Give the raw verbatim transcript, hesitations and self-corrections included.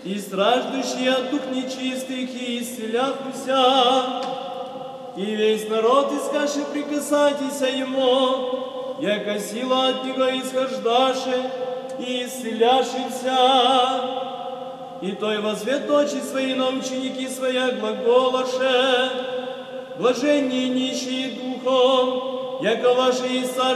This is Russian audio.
и страждущий от дух нечистых, и исцеляхуся. И весь народ, искаши, прикасайтеся Ему, яко сила от Него исхождаше, и исцеляшимся. И той возвет очи свои на ученики своя глаголаше, блаженние нищие духом, яко ваши и